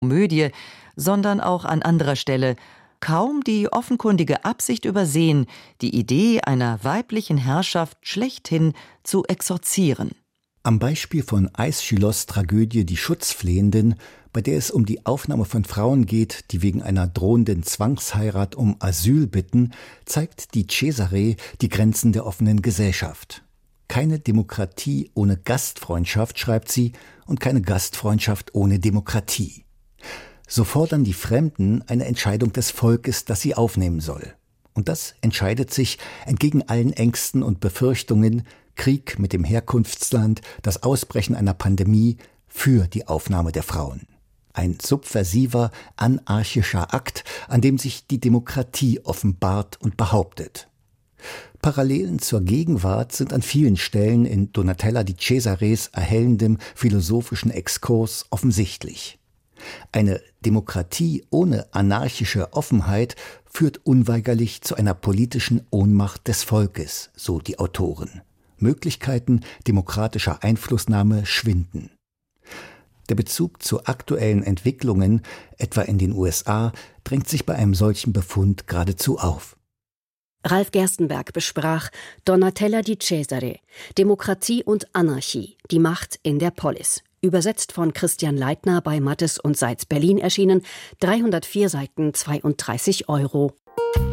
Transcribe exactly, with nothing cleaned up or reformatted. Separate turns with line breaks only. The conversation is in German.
Komödie, sondern auch an anderer Stelle kaum die offenkundige Absicht übersehen, die Idee einer weiblichen Herrschaft schlechthin zu exorzieren.
Am Beispiel von Aeschylos' Tragödie Die Schutzflehenden, bei der es um die Aufnahme von Frauen geht, die wegen einer drohenden Zwangsheirat um Asyl bitten, zeigt die Cesare die Grenzen der offenen Gesellschaft. Keine Demokratie ohne Gastfreundschaft, schreibt sie, und keine Gastfreundschaft ohne Demokratie. So fordern die Fremden eine Entscheidung des Volkes, das sie aufnehmen soll. Und das entscheidet sich entgegen allen Ängsten und Befürchtungen, Krieg mit dem Herkunftsland, das Ausbrechen einer Pandemie, für die Aufnahme der Frauen. Ein subversiver, anarchischer Akt, an dem sich die Demokratie offenbart und behauptet. Parallelen zur Gegenwart sind an vielen Stellen in Donatella di Cesares erhellendem philosophischen Exkurs offensichtlich. Eine Demokratie ohne anarchische Offenheit führt unweigerlich zu einer politischen Ohnmacht des Volkes, so die Autoren. Möglichkeiten demokratischer Einflussnahme schwinden. Der Bezug zu aktuellen Entwicklungen, etwa in den U S A, drängt sich bei einem solchen Befund geradezu auf.
Ralf Gerstenberg besprach Donatella di Cesare, Demokratie und Anarchie, die Macht in der Polis. Übersetzt von Christian Leitner, bei Mattes und Seitz Berlin erschienen, dreihundertvier Seiten, zweiunddreißig Euro.